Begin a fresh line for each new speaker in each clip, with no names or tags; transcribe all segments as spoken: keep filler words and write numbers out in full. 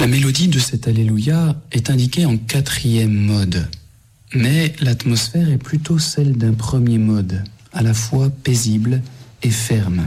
La mélodie de cet Alléluia est indiquée en quatrième mode, mais l'atmosphère est plutôt celle d'un premier mode, à la fois paisible et ferme.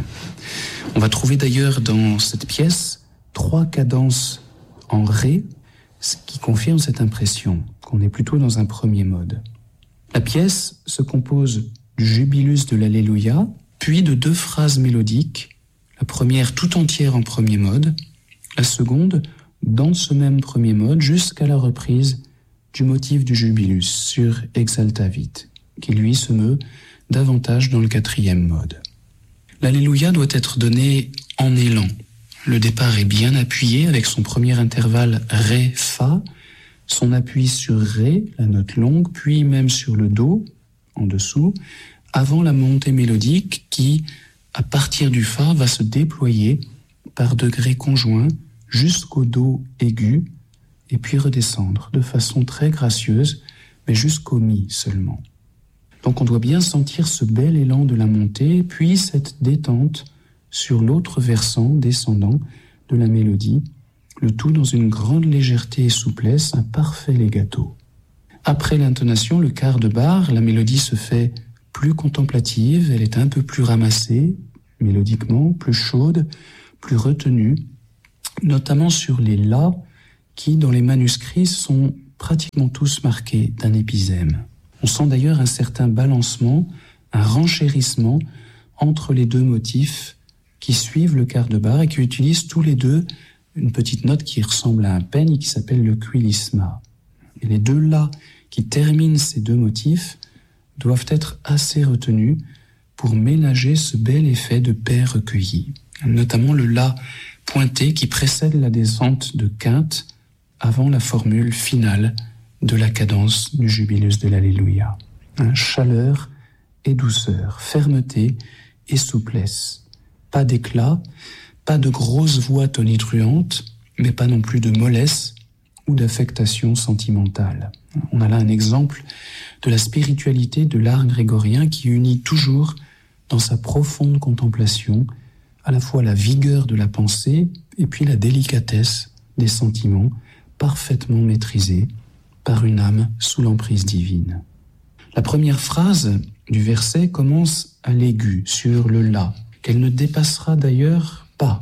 On va trouver d'ailleurs dans cette pièce trois cadences en Ré, ce qui confirme cette impression qu'on est plutôt dans un premier mode. La pièce se compose du jubilus de l'Alléluia, puis de deux phrases mélodiques, la première tout entière en premier mode, la seconde dans ce même premier mode jusqu'à la reprise du motif du jubilus sur Exaltavit, qui lui se meut davantage dans le quatrième mode. L'Alléluia doit être donné en élan. Le départ est bien appuyé avec son premier intervalle Ré, Fa, son appui sur Ré, la note longue, puis même sur le Do, en dessous, avant la montée mélodique qui, à partir du Fa, va se déployer par degrés conjoints jusqu'au Do aigu, et puis redescendre de façon très gracieuse, mais jusqu'au Mi seulement. Donc on doit bien sentir ce bel élan de la montée, puis cette détente sur l'autre versant descendant de la mélodie, le tout dans une grande légèreté et souplesse, un parfait legato. Après l'intonation, le quart de barre, la mélodie se fait plus contemplative, elle est un peu plus ramassée, mélodiquement, plus chaude, plus retenue, notamment sur les La, qui dans les manuscrits sont pratiquement tous marqués d'un épizème. On sent d'ailleurs un certain balancement, un renchérissement entre les deux motifs qui suivent le quart de barre et qui utilisent tous les deux une petite note qui ressemble à un peigne qui s'appelle le quilisma. Et les deux La qui terminent ces deux motifs doivent être assez retenus pour ménager ce bel effet de paix recueilli. Notamment le La pointé qui précède la descente de quinte avant la formule finale de la cadence du jubilus de l'Alléluia. Hein, chaleur et douceur, fermeté et souplesse. Pas d'éclat, pas de grosses voix tonitruantes, mais pas non plus de mollesse ou d'affectation sentimentale. On a là un exemple de la spiritualité de l'art grégorien qui unit toujours dans sa profonde contemplation à la fois la vigueur de la pensée et puis la délicatesse des sentiments parfaitement maîtrisés par une âme sous l'emprise divine. La première phrase du verset commence à l'aigu, sur le La, qu'elle ne dépassera d'ailleurs pas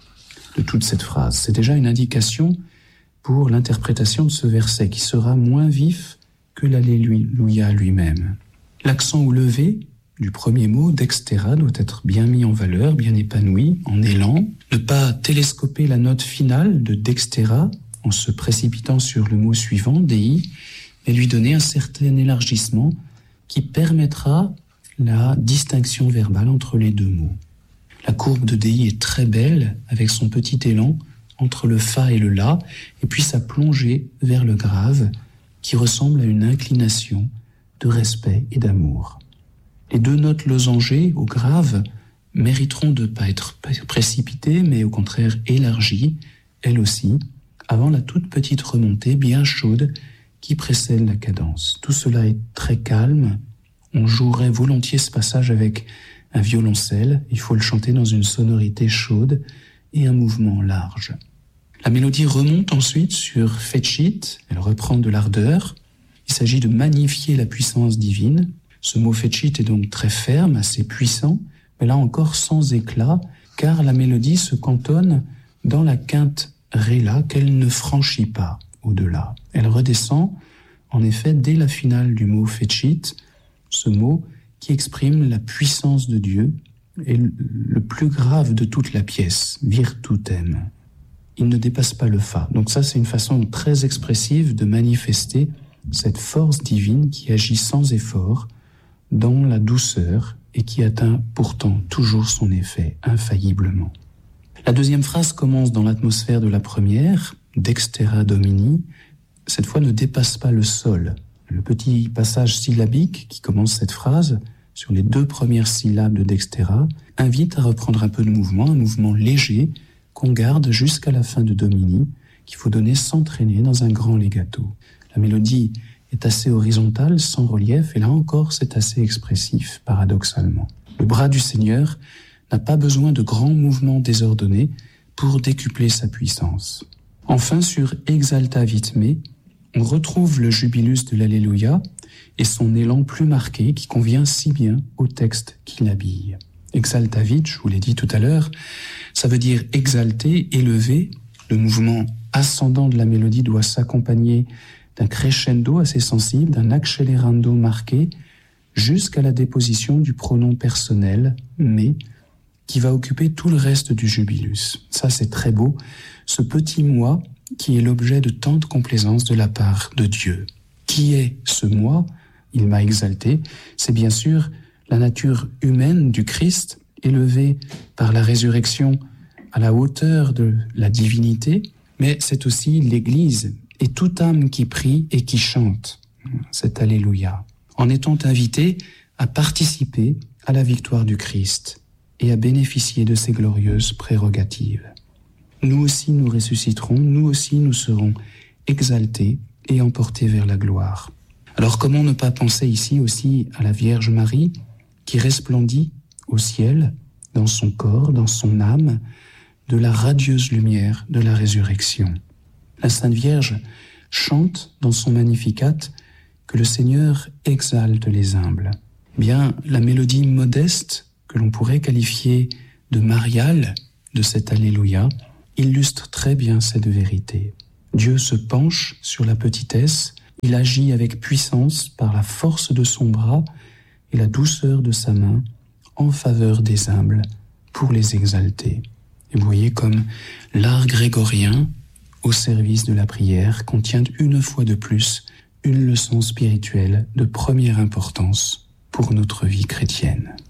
de toute cette phrase. C'est déjà une indication pour l'interprétation de ce verset qui sera moins vif que l'Alléluia lui-même. L'accent au levé du premier mot, dextera, doit être bien mis en valeur, bien épanoui, en élan. Ne pas télescoper la note finale de dextera en se précipitant sur le mot suivant, dei, mais lui donner un certain élargissement qui permettra la distinction verbale entre les deux mots. La courbe de dei est très belle, avec son petit élan entre le fa et le la, et puis sa plongée vers le grave, qui ressemble à une inclination de respect et d'amour. Les deux notes losangées au grave mériteront de ne pas être précipitées, mais au contraire élargies, elles aussi, avant la toute petite remontée bien chaude qui précède la cadence. Tout cela est très calme. On jouerait volontiers ce passage avec un violoncelle. Il faut le chanter dans une sonorité chaude et un mouvement large. La mélodie remonte ensuite sur fecit, elle reprend de l'ardeur. Il s'agit de magnifier la puissance divine. Ce mot fecit est donc très ferme, assez puissant, mais là encore sans éclat, car la mélodie se cantonne dans la quinte Ré-La qu'elle ne franchit pas au-delà. Elle redescend, en effet, dès la finale du mot fecit, ce mot qui exprime la puissance de Dieu et le plus grave de toute la pièce, virtutem. Il ne dépasse pas le fa. Donc ça, c'est une façon très expressive de manifester cette force divine qui agit sans effort dans la douceur et qui atteint pourtant toujours son effet infailliblement. La deuxième phrase commence dans l'atmosphère de la première, dextera domini, cette fois ne dépasse pas le sol. Le petit passage syllabique qui commence cette phrase, sur les deux premières syllabes de dextera, invite à reprendre un peu de mouvement, un mouvement léger qu'on garde jusqu'à la fin de domini, qu'il faut donner sans traîner dans un grand legato. La mélodie est assez horizontale, sans relief, et là encore c'est assez expressif, paradoxalement. Le bras du Seigneur n'a pas besoin de grands mouvements désordonnés pour décupler sa puissance. Enfin, sur Exaltavit Me, on retrouve le jubilus de l'Alléluia et son élan plus marqué qui convient si bien au texte qui l'habille. Exaltavit, je vous l'ai dit tout à l'heure, ça veut dire exalter, élever. Le mouvement ascendant de la mélodie doit s'accompagner d'un crescendo assez sensible, d'un accelerando marqué, jusqu'à la déposition du pronom personnel « mais », qui va occuper tout le reste du jubilus. Ça, c'est très beau, ce petit « moi » qui est l'objet de tant de complaisance de la part de Dieu. Qui est ce « moi » ? Il m'a exalté. C'est bien sûr la nature humaine du Christ, élevée par la résurrection à la hauteur de la divinité, mais c'est aussi l'Église et toute âme qui prie et qui chante cet Alléluia, en étant invité à participer à la victoire du Christ et à bénéficier de ses glorieuses prérogatives. Nous aussi nous ressusciterons, nous aussi nous serons exaltés et emportés vers la gloire. Alors comment ne pas penser ici aussi à la Vierge Marie qui resplendit au ciel, dans son corps, dans son âme, de la radieuse lumière de la résurrection. La Sainte Vierge chante dans son Magnificat que le Seigneur exalte les humbles. Eh bien, la mélodie modeste que l'on pourrait qualifier de mariale de cet Alléluia illustre très bien cette vérité. Dieu se penche sur la petitesse, il agit avec puissance par la force de son bras et la douceur de sa main en faveur des humbles pour les exalter. Et vous voyez comme l'art grégorien au service de la prière contient une fois de plus une leçon spirituelle de première importance pour notre vie chrétienne.